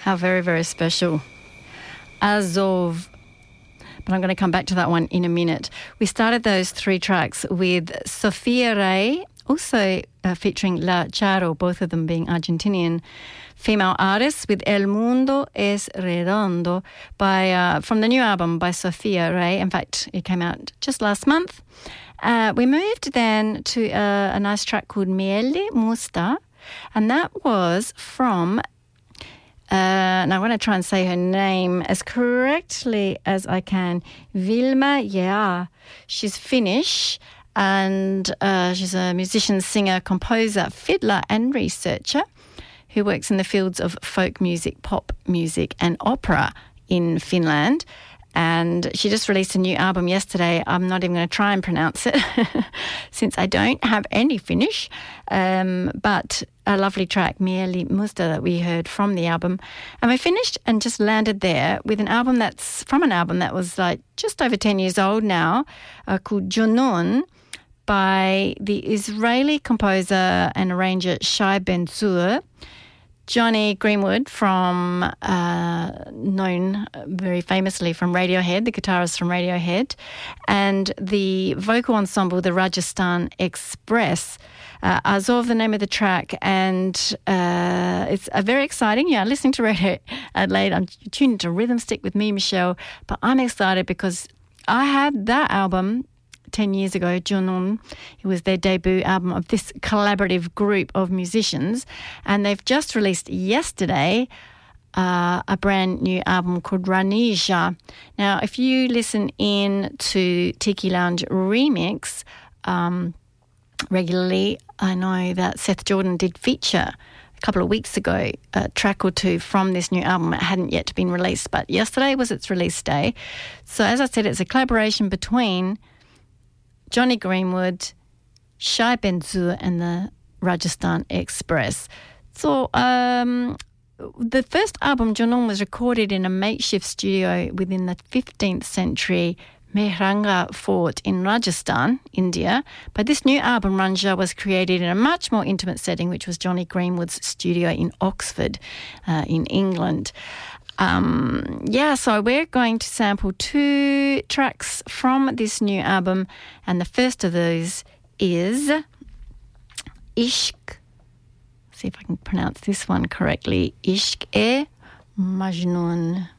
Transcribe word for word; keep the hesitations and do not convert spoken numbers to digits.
How very, very special. Azov. But I'm going to come back to that one in a minute. We started those three tracks with Sofia Rey, also uh, featuring La Charo, both of them being Argentinian female artists, with El Mundo es Redondo by uh, from the new album by Sofia Rey. In fact, it came out just last month. Uh, we moved then to uh, a nice track called Mieli Musta, and that was from, uh, now I'm going to try and say her name as correctly as I can, Vilma Jää. She's Finnish, and uh, she's a musician, singer, composer, fiddler and researcher who works in the fields of folk music, pop music and opera in Finland. And she just released a new album yesterday. I'm not even going to try and pronounce it since I don't have any Finnish. Um, but a lovely track, Mieli Musta, that we heard from the album. And we finished and just landed there with an album that's from an album that was like just over ten years old now, uh, called Junoon, by the Israeli composer and arranger Shai Ben-Tzur. Jonny Greenwood, from uh, known very famously from Radiohead, the guitarist from Radiohead, and the vocal ensemble, the Rajasthan Express. Uh, Azov, the name of the track, and uh, it's a very exciting. Yeah, listening to Radio Adelaide, I'm tuned to Rhythm Stick with me, Michelle, but I'm excited because I had that album ten years ago, Junoon. It was their debut album of this collaborative group of musicians, and they've just released yesterday uh, a brand new album called Ranija. Now, if you listen in to Tiki Lounge Remix um, regularly, I know that Seth Jordan did feature a couple of weeks ago a track or two from this new album. It hadn't yet been released, but yesterday was its release day. So as I said, it's a collaboration between Jonny Greenwood, Shai Ben-Tzur and the Rajasthan Express. So um, the first album, Junoon, was recorded in a makeshift studio within the fifteenth century Mehranga fort in Rajasthan, India. But this new album, Ranija, was created in a much more intimate setting, which was Jonny Greenwood's studio in Oxford uh, in England. Um, yeah, so we're going to sample two tracks from this new album, and the first of those is Ishq. See if I can pronounce this one correctly. Ishq-e Majnoon.